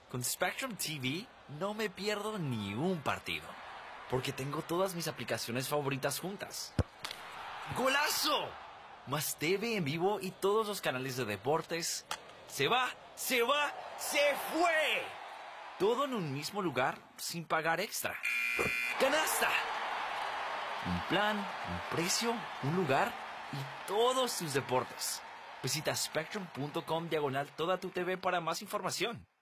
Con Spectrum TV no me pierdo ni un partido, porque tengo todas mis aplicaciones favoritas juntas. ¡Golazo! Más TV en vivo y todos los canales de deportes. ¡Se va! ¡Se va! ¡Se fue! Todo en un mismo lugar sin pagar extra. ¡Canasta! Un plan, un precio, un lugar y todos tus deportes. Visita spectrum.com/toda tu TV para más información.